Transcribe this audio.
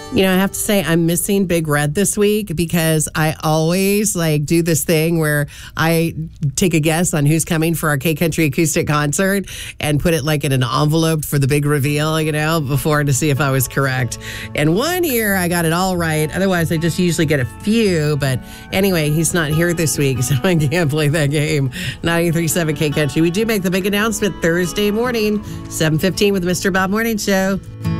You know, I have to say I'm missing Big Red this week because I always do this thing where I take a guess on who's coming for our K-Country acoustic concert and put it in an envelope for the big reveal, before to see if I was correct. And one year I got it all right. Otherwise, I just usually get a few. But anyway, he's not here this week, so I can't play that game. 93.7 K-Country. We do make the big announcement Thursday morning, 7:15 with the Mr. Bob Morning Show.